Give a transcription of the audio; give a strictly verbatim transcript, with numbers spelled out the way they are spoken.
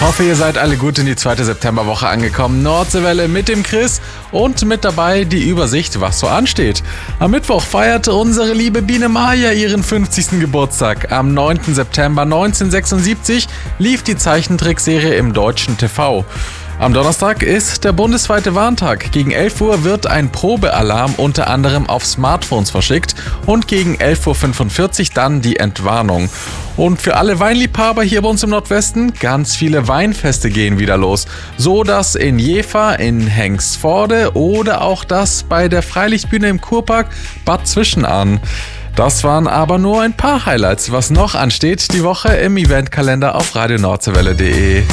Hoffe, ihr seid alle gut in die zweite Septemberwoche angekommen. Nordseewelle mit dem Chris und mit dabei die Übersicht, was so ansteht. Am Mittwoch feierte unsere liebe Biene Maya ihren fünfzigsten Geburtstag. Am neunten September neunzehnhundertsechsundsiebzig lief die Zeichentrickserie im deutschen T V. Am Donnerstag ist der bundesweite Warntag. Gegen elf Uhr wird ein Probealarm unter anderem auf Smartphones verschickt und gegen elf Uhr fünfundvierzig dann die Entwarnung. Und für alle Weinliebhaber hier bei uns im Nordwesten, ganz viele Weinfeste gehen wieder los. So das in Jever, in Hengstforde oder auch das bei der Freilichtbühne im Kurpark Bad Zwischenahn. Das waren aber nur ein paar Highlights. Was noch ansteht die Woche im Eventkalender auf radio nordseewelle punkt de.